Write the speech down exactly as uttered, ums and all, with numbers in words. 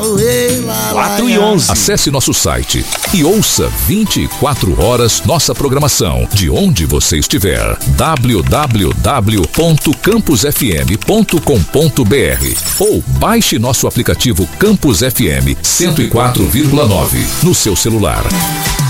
quatro e onze. Acesse nosso site e ouça vinte e quatro horas nossa programação de onde você estiver. w w w ponto campus f m ponto com ponto b r ou baixe nosso aplicativo Campus F M cento e quatro vírgula nove no seu celular.